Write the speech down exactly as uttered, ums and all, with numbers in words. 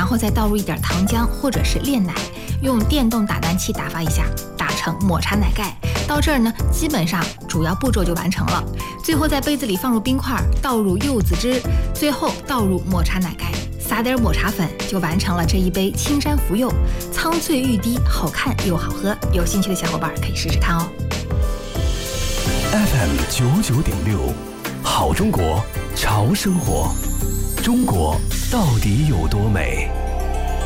后再倒入一点糖浆或者是炼奶，用电动打蛋器打发一下，打成抹茶奶盖。到这儿呢，基本上主要步骤就完成了。最后在杯子里放入冰块，倒入柚子汁，最后倒入抹茶奶盖，撒点抹茶粉，就完成了这一杯青山福柚，苍翠欲滴，好看又好喝。有兴趣的小伙伴可以试试看哦。 F M 九九点六，好中国，潮生活，中国到底有多美？